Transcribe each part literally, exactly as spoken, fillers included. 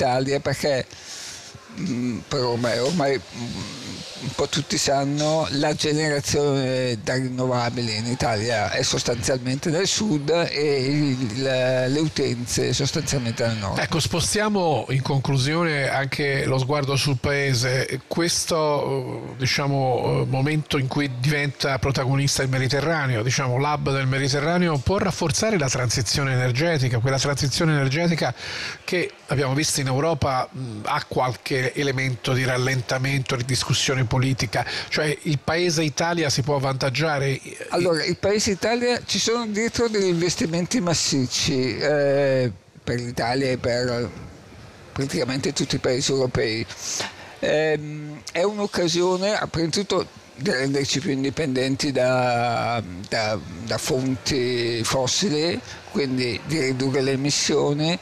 l'Italia, perché mh, per ormai, ormai mh, un po' tutti sanno, la generazione da rinnovabili in Italia è sostanzialmente nel sud e il, le utenze sostanzialmente nel nord. Ecco, spostiamo in conclusione anche lo sguardo sul paese. Questo, diciamo, momento in cui diventa protagonista il Mediterraneo, diciamo l'hub del Mediterraneo, può rafforzare la transizione energetica, quella transizione energetica che abbiamo visto in Europa mh, ha qualche elemento di rallentamento, di discussione politica, cioè il paese Italia si può avvantaggiare? Allora, il paese Italia, ci sono dietro degli investimenti massicci eh, per l'Italia e per praticamente tutti i paesi europei. Eh, è un'occasione, prima di tutto, di renderci più indipendenti da, da, da fonti fossili, quindi di ridurre le emissioni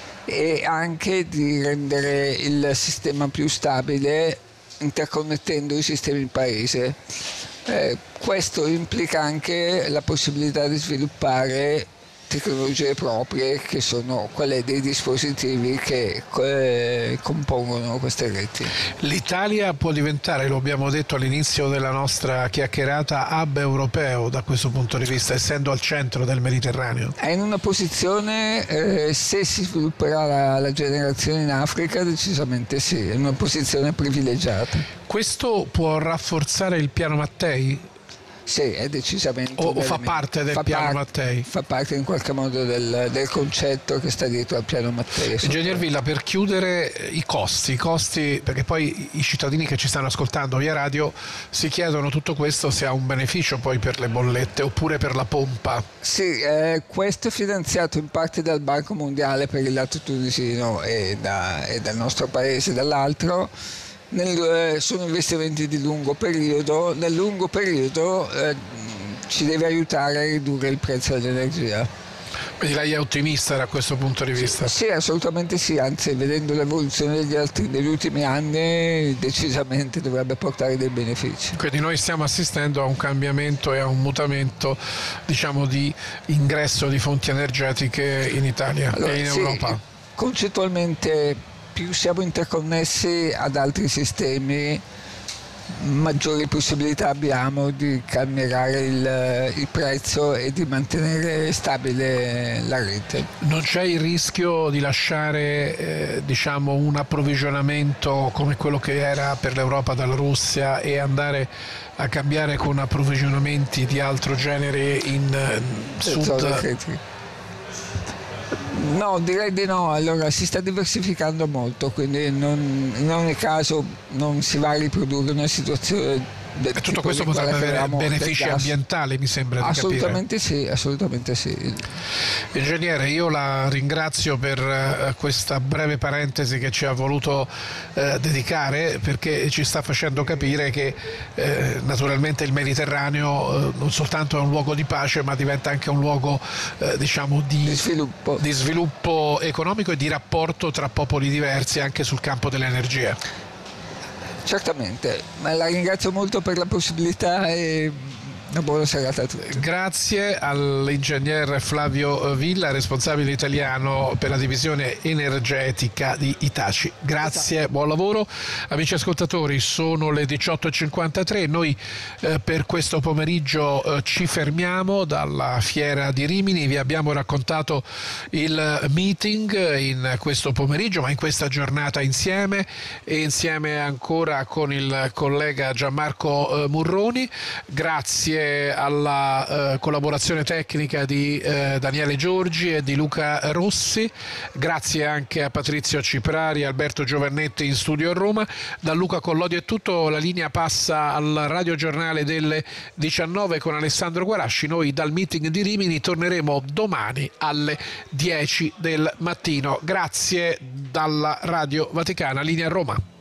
e anche di rendere il sistema più stabile interconnettendo i sistemi del paese. Eh, questo implica anche la possibilità di sviluppare tecnologie proprie, che sono quelle dei dispositivi che eh, compongono queste reti. L'Italia può diventare, lo abbiamo detto all'inizio della nostra chiacchierata, hub europeo da questo punto di vista, essendo al centro del Mediterraneo? È in una posizione, eh, se si svilupperà la, la generazione in Africa, decisamente sì, è in una posizione privilegiata. Questo può rafforzare il piano Mattei? Sì, è decisamente o, o fa parte del fa piano par- Mattei? Fa parte in qualche modo del, del concetto che sta dietro al piano Mattei. Ingegner Villa, per chiudere, i costi, i costi, perché poi i cittadini che ci stanno ascoltando via radio si chiedono tutto questo se ha un beneficio poi per le bollette oppure per la pompa. Sì, eh, questo è finanziato in parte dal Banco Mondiale per il lato tunisino e, da, e dal nostro paese dall'altro. Nel, eh, sono investimenti di lungo periodo, nel lungo periodo eh, ci deve aiutare a ridurre il prezzo dell'energia. Quindi lei è ottimista da questo punto di vista? Sì, assolutamente sì, anzi vedendo l'evoluzione degli, altri, degli ultimi anni decisamente dovrebbe portare dei benefici. Quindi noi stiamo assistendo a un cambiamento e a un mutamento, diciamo, di ingresso di fonti energetiche in Italia allora, e in sì, Europa? Concettualmente più siamo interconnessi ad altri sistemi, maggiori possibilità abbiamo di calmierare il, il prezzo e di mantenere stabile la rete. Non c'è il rischio di lasciare eh, diciamo un approvvigionamento come quello che era per l'Europa dalla Russia e andare a cambiare con approvvigionamenti di altro genere in eh, sud? No, direi di no, allora si sta diversificando molto, quindi non, in ogni caso non si va a riprodurre una situazione del e tutto questo potrebbe avere benefici ambientali, mi sembra di assolutamente capire. Sì, assolutamente sì. Ingegnere, io la ringrazio per uh, questa breve parentesi che ci ha voluto uh, dedicare, perché ci sta facendo capire che uh, naturalmente il Mediterraneo uh, non soltanto è un luogo di pace, ma diventa anche un luogo uh, diciamo di, di, sviluppo. di sviluppo economico e di rapporto tra popoli diversi anche sul campo dell'energia. Certamente, ma la ringrazio molto per la possibilità e una buona serata a tutti. Grazie all'ingegner Flavio Villa, responsabile italiano per la divisione energetica di Hitachi. Grazie, esatto. Buon lavoro. Amici ascoltatori, sono le diciotto e cinquantatré, noi eh, per questo pomeriggio eh, ci fermiamo dalla Fiera di Rimini, vi abbiamo raccontato il meeting in questo pomeriggio, ma in questa giornata insieme e insieme ancora con il collega Gianmarco eh, Murroni. Grazie alla eh, collaborazione tecnica di eh, Daniele Giorgi e di Luca Rossi, grazie anche a Patrizio Ciprari e Alberto Giovannetti in studio a Roma. Da Luca Collodi è tutto, la linea passa al radiogiornale delle diciannove con Alessandro Guarasci. Noi dal meeting di Rimini torneremo domani alle dieci del mattino. Grazie dalla Radio Vaticana, linea a Roma.